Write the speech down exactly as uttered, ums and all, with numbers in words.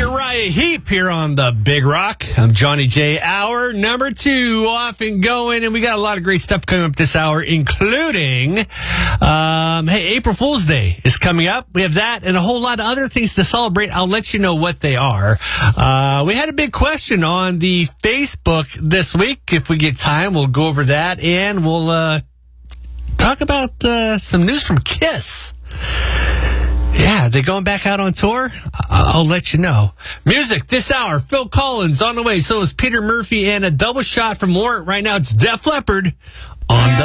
Uriah Heep here on the Big Rock. I'm Johnny J. Hour number two, off and going, and we got a lot of great stuff coming up this hour, including, um, hey, April Fool's Day is coming up. We have that and a whole lot of other things to celebrate. I'll let you know what they are. Uh, we had a big question on the Facebook this week. If we get time, we'll go over that, and we'll uh, talk about uh, some news from Kiss. Yeah, they're going back out on tour? I'll let you know. Music this hour, Phil Collins on the way. So is Peter Murphy, and a double shot from more. Right now, it's Def Leppard on the